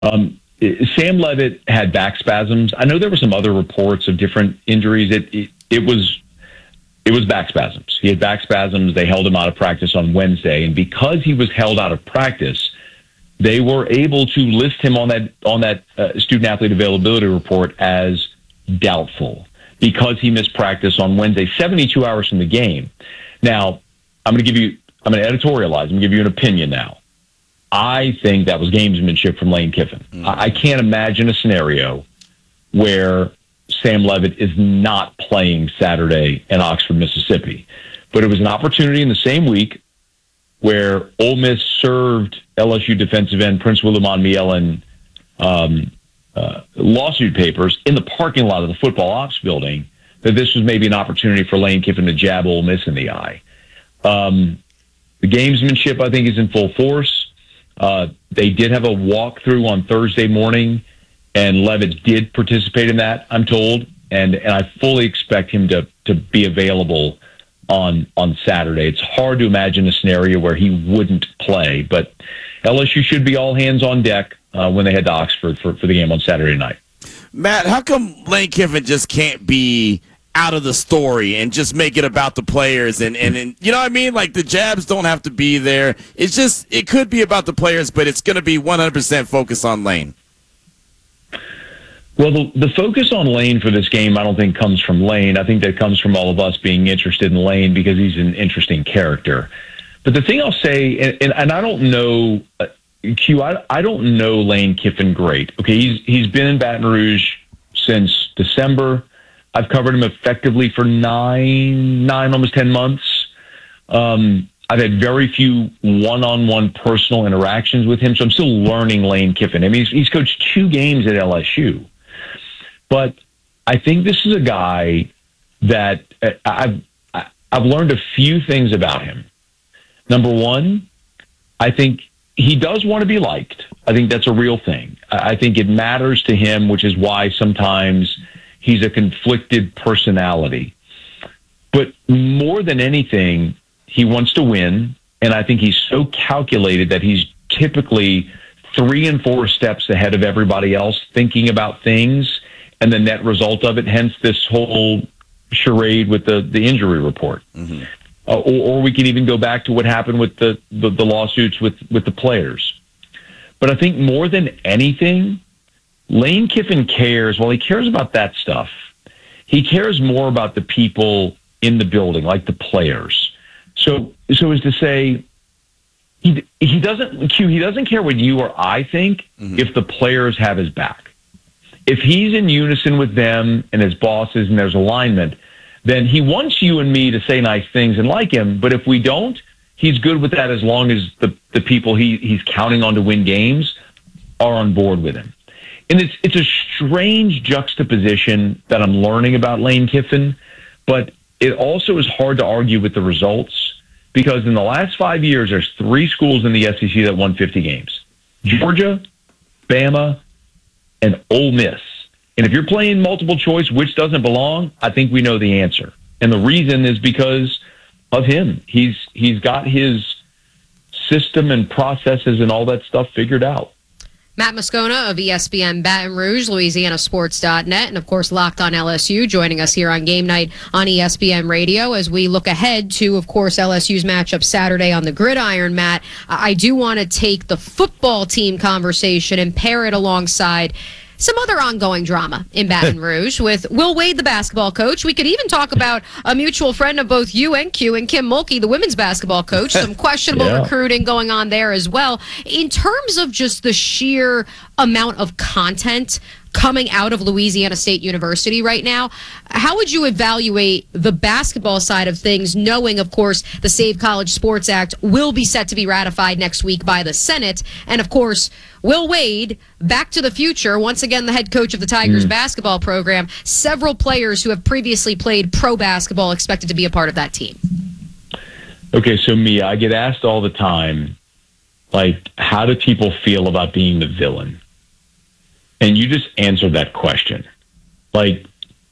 Sam Levitt had back spasms. I know there were some other reports of different injuries. It was back spasms. He had back spasms. They held him out of practice on Wednesday, and because he was held out of practice, they were able to list him on that student athlete availability report as doubtful because he missed practice on Wednesday, 72 hours from the game. Now, I'm going to editorialize. I'm going to give you an opinion now. I think that was gamesmanship from Lane Kiffin. I can't imagine a scenario where Sam Levitt is not playing Saturday in Oxford, Mississippi. But it was an opportunity in the same week where Ole Miss served LSU defensive end Prince Willimon Mielen lawsuit papers in the parking lot of the football ops building, that this was maybe an opportunity for Lane Kiffin to jab Ole Miss in the eye. The gamesmanship, I think, is in full force. They did have a walkthrough on Thursday morning, and Levitt did participate in that, I'm told, and I fully expect him to be available on Saturday. It's hard to imagine a scenario where he wouldn't play, but LSU should be all hands on deck when they head to Oxford for the game on Saturday night. Matt, how come Lane Kiffin just can't be out of the story and just make it about the players and you know what I mean? Like, the jabs don't have to be there. It's just, it could be about the players, but it's going to be 100% focused on Lane. Well, the focus on Lane for this game, I don't think comes from Lane. I think that comes from all of us being interested in Lane because he's an interesting character. But the thing I'll say, and I don't know, Q, I don't know Lane Kiffin great. Okay, he's been in Baton Rouge since December. I've covered him effectively for nine, almost 10 months. I've had very few one-on-one personal interactions with him, so I'm still learning Lane Kiffin. I mean, he's coached 2 games at LSU. But I think this is a guy that I've learned a few things about him. Number one, I think he does want to be liked. I think that's a real thing. I think it matters to him, which is why sometimes he's a conflicted personality. But more than anything, he wants to win, and I think he's so calculated that he's typically 3 and 4 steps ahead of everybody else thinking about things and the net result of it, hence this whole charade with the injury report. Mm-hmm. Or we can even go back to what happened with the lawsuits with the players. But I think more than anything, Lane Kiffin cares. Well, he cares about that stuff. He cares more about the people in the building, like the players. So as to say, he doesn't care what you or I think if the players have his back. If he's in unison with them and his bosses and there's alignment, then he wants you and me to say nice things and like him. But if we don't, he's good with that as long as the people he's counting on to win games are on board with him. And it's a strange juxtaposition that I'm learning about Lane Kiffin, but it also is hard to argue with the results because in the last 5 years, there's 3 schools in the SEC that won 50 games. Georgia, Bama, and Ole Miss. And if you're playing multiple choice, which doesn't belong, I think we know the answer. And the reason is because of him. He's got his system and processes and all that stuff figured out. Matt Moscona of ESPN Baton Rouge, LouisianaSports.net, and of course Locked on LSU, joining us here on Game Night on ESPN Radio as we look ahead to, of course, LSU's matchup Saturday on the gridiron. Matt, I do want to take the football team conversation and pair it alongside some other ongoing drama in Baton Rouge with Will Wade, the basketball coach. We could even talk about a mutual friend of both you and Q and Kim Mulkey, the women's basketball coach. Some questionable recruiting going on there as well. In terms of just the sheer amount of content coming out of Louisiana State University right now, how would you evaluate the basketball side of things, knowing, of course, the Save College Sports Act will be set to be ratified next week by the Senate, and, of course, Will Wade, Back to the Future, once again the head coach of the Tigers basketball program, several players who have previously played pro basketball expected to be a part of that team? Okay, so Mia, I get asked all the time, like, how do people feel about being the villain? And you just answered that question. Like,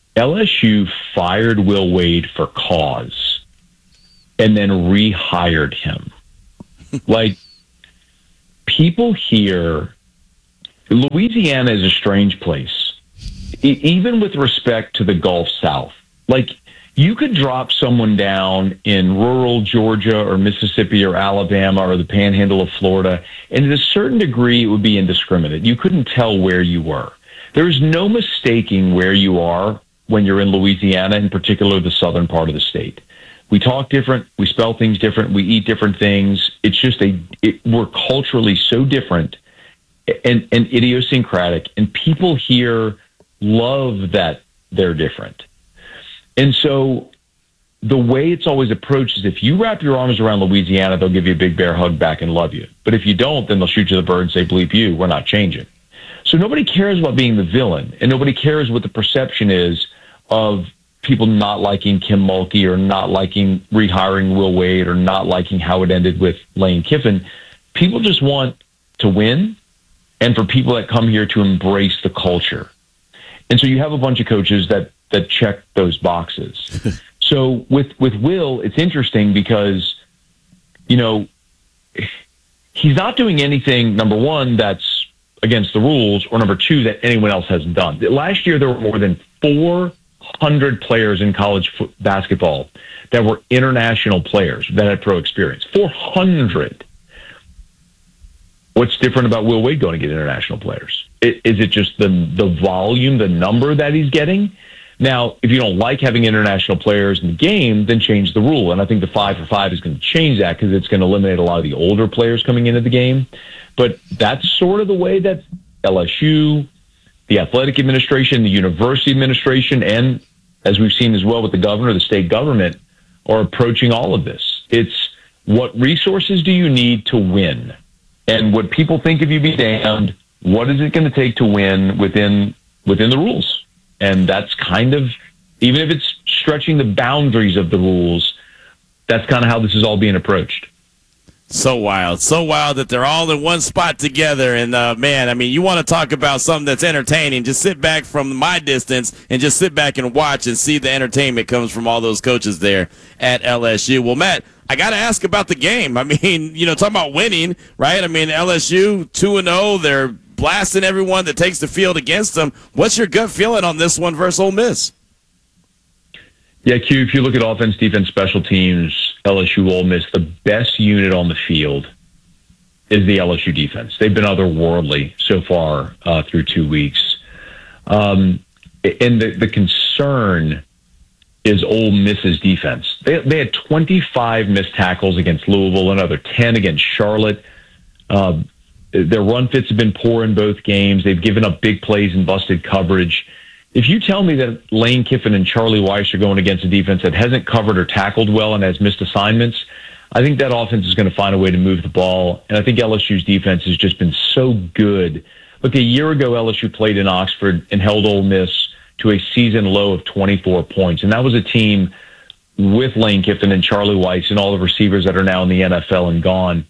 LSU fired Will Wade for cause and then rehired him. Like, people here Louisiana is a strange place, even with respect to the Gulf South. Like, you could drop someone down in rural Georgia or Mississippi or Alabama or the panhandle of Florida, and to a certain degree, it would be indiscriminate. You couldn't tell where you were. There's no mistaking where you are when you're in Louisiana, in particular the southern part of the state. We talk different, we spell things different, we eat different things. It's just we're culturally so different and idiosyncratic, and people here love that they're different. And so the way it's always approached is if you wrap your arms around Louisiana, they'll give you a big bear hug back and love you. But if you don't, then they'll shoot you the bird and say, bleep you, we're not changing. So nobody cares about being the villain, and nobody cares what the perception is of people not liking Kim Mulkey or not liking rehiring Will Wade or not liking how it ended with Lane Kiffin. People just want to win and for people that come here to embrace the culture. And so you have a bunch of coaches that check those boxes. So with Will, it's interesting because, you know, he's not doing anything, number one, that's against the rules, or number two, that anyone else hasn't done. Last year, there were more than 400 players in college basketball that were international players that had pro experience. 400. What's different about Will Wade going to get international players? Is it just the volume, the number that he's getting? Now, if you don't like having international players in the game, then change the rule. And I think the 5-for-5 is going to change that because it's going to eliminate a lot of the older players coming into the game. But that's sort of the way that LSU, the athletic administration, the university administration, and as we've seen as well with the governor, the state government, are approaching all of this. It's what resources do you need to win? And what people think of you be damned, what is it going to take to win within the rules? And that's kind of, even if it's stretching the boundaries of the rules, that's kind of how this is all being approached. So wild that they're all in one spot together. And, man, I mean, you want to talk about something that's entertaining, just sit back from my distance and just sit back and watch and see the entertainment comes from all those coaches there at LSU. Well, Matt, I got to ask about the game. I mean, you know, talking about winning, right? I mean, LSU 2-0, they're blasting everyone that takes the field against them. What's your gut feeling on this one versus Ole Miss? Yeah, Q, if you look at offense, defense, special teams, LSU, Ole Miss, the best unit on the field is the LSU defense. They've been otherworldly so far through 2 weeks. And the concern is Ole Miss's defense. They had 25 missed tackles against Louisville, another 10 against Charlotte. Their run fits have been poor in both games. They've given up big plays and busted coverage. If you tell me that Lane Kiffin and Charlie Weiss are going against a defense that hasn't covered or tackled well and has missed assignments, I think that offense is going to find a way to move the ball. And I think LSU's defense has just been so good. Look, a year ago, LSU played in Oxford and held Ole Miss to a season low of 24 points. And that was a team with Lane Kiffin and Charlie Weiss and all the receivers that are now in the NFL and gone.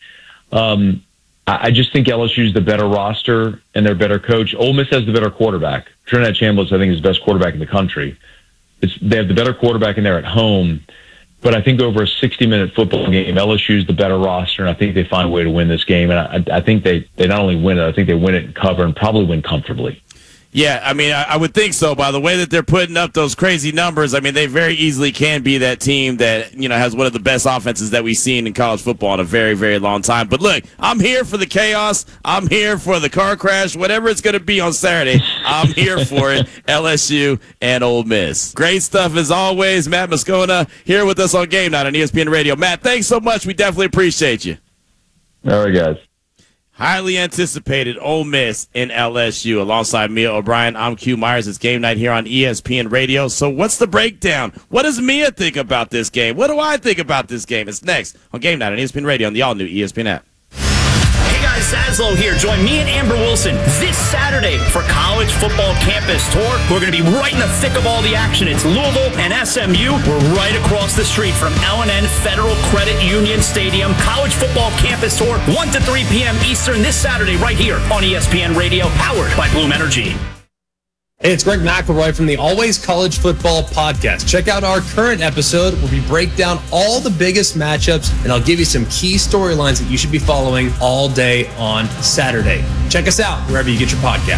I just think LSU's the better roster and their better coach. Ole Miss has the better quarterback. Trinidad Chambliss, I think, is the best quarterback in the country. They have the better quarterback in there at home. But I think over a 60-minute football game, LSU's the better roster, and I think they find a way to win this game. And I think they not only win it, I think they win it and cover and probably win comfortably. Yeah, I mean, I would think so. By the way that they're putting up those crazy numbers, I mean, they very easily can be that team that, you know, has one of the best offenses that we've seen in college football in a very, very long time. But look, I'm here for the chaos. I'm here for the car crash. Whatever it's going to be on Saturday, I'm here for it. LSU and Ole Miss. Great stuff as always. Matt Moscona here with us on Game Night on ESPN Radio. Matt, thanks so much. We definitely appreciate you. All right, guys. Highly anticipated Ole Miss in LSU. Alongside Mia O'Brien, I'm Q Myers. It's Game Night here on ESPN Radio. So what's the breakdown? What does Mia think about this game? What do I think about this game? It's next on Game Night on ESPN Radio on the all-new ESPN app. Hey guys, Zaslow here. Join me and Amber Wilson this Saturday for College Football Campus Tour. We're going to be right in the thick of all the action. It's Louisville and SMU. We're right across the street from L&N Federal Credit Union Stadium. College Football Campus Tour, 1 to 3 p.m. Eastern this Saturday right here on ESPN Radio, powered by Bloom Energy. Hey, it's Greg McElroy from the Always College Football Podcast. Check out our current episode where we break down all the biggest matchups, and I'll give you some key storylines that you should be following all day on Saturday. Check us out wherever you get your podcast.